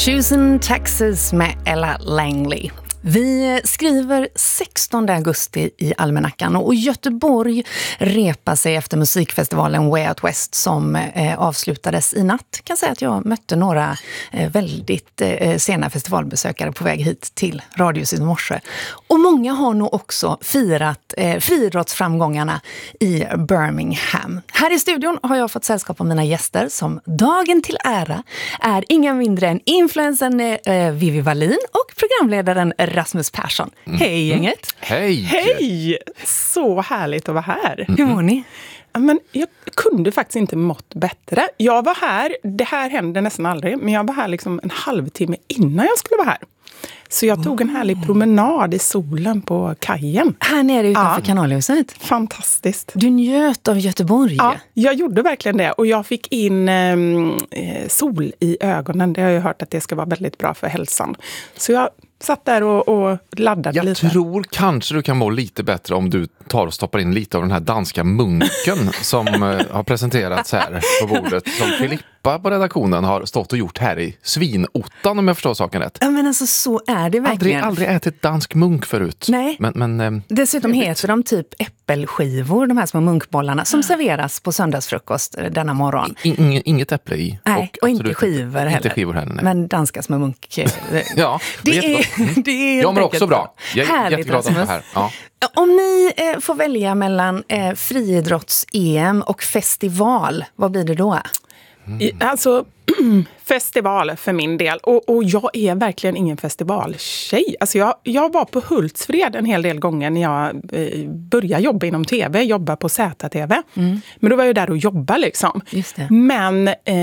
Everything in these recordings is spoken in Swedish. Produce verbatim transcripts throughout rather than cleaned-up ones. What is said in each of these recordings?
Choosing Texas med Ella Langley. Vi skriver sextonde augusti i almanackan och Göteborg repar sig efter musikfestivalen Way Out West som eh, avslutades i natt. Jag kan säga att jag mötte några eh, väldigt eh, sena festivalbesökare på väg hit till Radiohuset i morse. Och många har nog också firat eh, friidrottsframgångarna i Birmingham. Här i studion har jag fått sällskap av mina gäster som dagen till ära är ingen mindre än influensen eh, Vivi Wallin och programledaren Rasmus Persson. Mm. Hej gänget! Hej! Hej! Så härligt att vara här. Mm. Hur mår ni? Men jag kunde faktiskt inte mått bättre. Jag var här, det här händer nästan aldrig, men jag var här liksom en halvtimme innan jag skulle vara här. Så jag tog en härlig promenad i solen på kajen. Här nere utanför ja. Kanalhuset. Fantastiskt. Du njöt av Göteborg. Ja, jag gjorde verkligen det. Och jag fick in eh, sol i ögonen. Det har jag hört att det ska vara väldigt bra för hälsan. Så jag satt där och, och laddade jag lite. Jag tror kanske du kan må lite bättre om du tar och stoppar in lite av den här danska munken som eh, har presenterats här på bordet. Som Filippa på redaktionen har stått och gjort här i Svinottan, om jag förstår saken rätt. Ja, men alltså så är det verkligen. Aldrig, aldrig ätit dansk munk förut. Nej. Men, men, eh, Dessutom heter de typ äppelskivor, de här små munkbollarna, som serveras på söndagsfrukost denna morgon. In, inget äpple i. Nej, och, och inte skivor heller. Inte skivor heller, nej. Men danska små munk. Ja, det, det är, mm. det är jag mår också bra. Jag är härligt, jätteglad att vara här. Ja. Om ni eh, får välja mellan eh, friidrotts-E M och festival, vad blir det då? Mm. I, alltså, festival för min del. Och, och jag är verkligen ingen festivaltjej. Alltså jag, jag var på Hultsfred en hel del gånger när jag eh, började jobba inom tv. Jobba på Z T V. Mm. Men då var jag där och jobba liksom. Just det. Men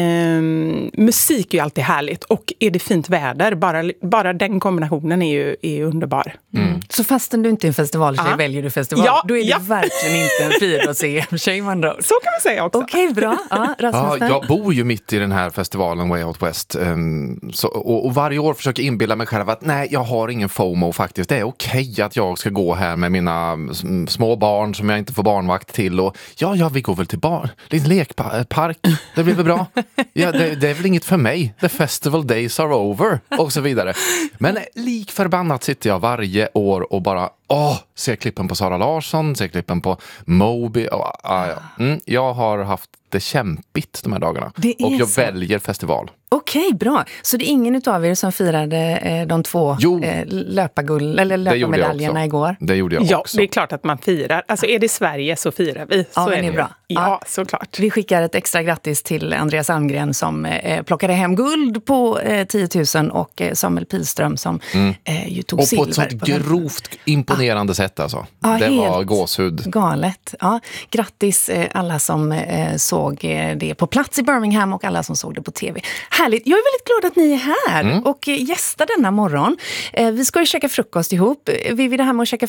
eh, musik är ju alltid härligt. Och är det fint väder, bara, bara den kombinationen är ju är underbar. Mm. Så fastän du inte är en festivaltjej ja. väljer du festival. Ja, då är ja. du verkligen inte en friidrotts-E M-tjej, man då. Så kan man säga också. Okej, okay, bra. Ja, ja, jag bor ju mitt i den här festivalen Way Out West. Um, så, och, och varje år försöker inbilla mig själv att nej, jag har ingen FOMO faktiskt. Det är okej okay att jag ska gå här med mina små barn som jag inte får barnvakt till. Och ja, ja vi går väl till bar. Lite lekpark. Det blir väl bra. Ja, det, det är väl inget för mig. The festival days are over. Och så vidare. Men lik förbannat sitter jag varje år och bara åh, ser klippen på Sara Larsson, ser klippen på Moby. Och, ah, ja. mm, jag har haft det kämpigt de här dagarna. Och jag så. väljer festival. Okej, okay, bra. Så det är ingen utav er som firade eh, de två eh, löpargull eller löparmedaljerna igår? Det gjorde jag ja, också. Ja, det är klart att man firar. Alltså är det Sverige så firar vi. Så ja, är det är bra. Ja, ja, såklart. Vi skickar ett extra grattis till Andreas Almgren som eh, plockade hem guld på eh, tio tusen och eh, Samuel Pilström som mm. eh, ju tog och silver. Och på ett sånt grovt imponerande ah. sätt alltså. Ah, det var gåshud. Galet. Ja. Grattis eh, alla som eh, såg eh, det på plats i Birmingham och alla som såg det på tv. Härligt. Jag är väldigt glad att ni är här mm. och gästar denna morgon. Eh, vi ska ju käka frukost ihop. Vi vill det här med att käka